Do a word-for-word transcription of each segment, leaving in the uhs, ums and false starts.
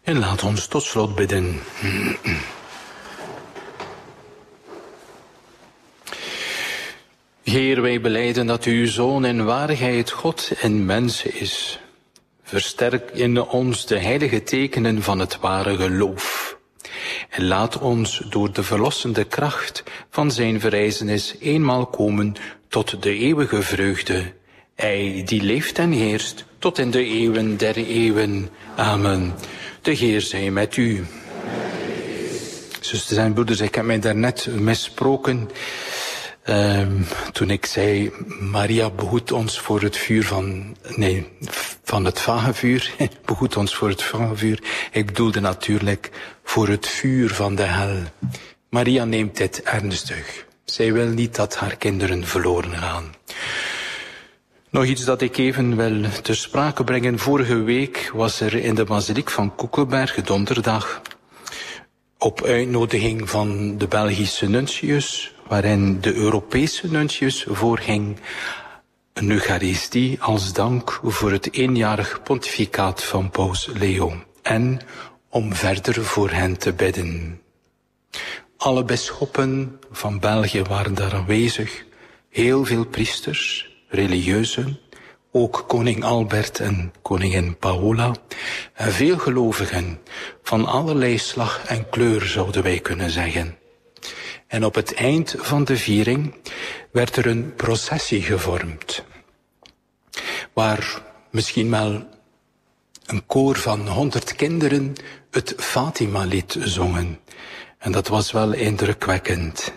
En laat ons tot slot bidden. Heer, wij belijden dat uw Zoon in waarheid God en mens is. Versterk in ons de heilige tekenen van het ware geloof. En laat ons door de verlossende kracht van zijn verrijzenis eenmaal komen tot de eeuwige vreugde. Hij die leeft en heerst tot in de eeuwen der eeuwen. Amen. De Heer zij met u. Zusters en broeders, ik heb mij daarnet misproken. Um, toen ik zei, Maria behoedt ons voor het vuur van, nee, van het vagevuur. Behoedt ons voor het vagevuur. Ik bedoelde natuurlijk voor het vuur van de hel. Maria neemt dit ernstig. Zij wil niet dat haar kinderen verloren gaan. Nog iets dat ik even wil ter sprake brengen. Vorige week was er in de basiliek van Koekelberg, donderdag, op uitnodiging van de Belgische nuntius, waarin de Europese nuntius voorging, een eucharistie als dank voor het eenjarig pontificaat van Paus Leo en om verder voor hen te bidden. Alle bisschoppen van België waren daar aanwezig, heel veel priesters, religieuzen, ook koning Albert en koningin Paola, en veel gelovigen van allerlei slag en kleur, zouden wij kunnen zeggen. En op het eind van de viering werd er een processie gevormd, waar misschien wel een koor van honderd kinderen het Fatima-lied zongen. En dat was wel indrukwekkend.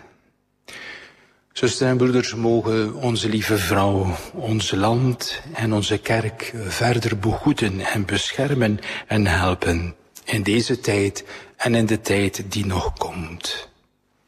Zusters en broeders, mogen onze lieve vrouw, ons land en onze kerk verder behoeden en beschermen en helpen in deze tijd en in de tijd die nog komt.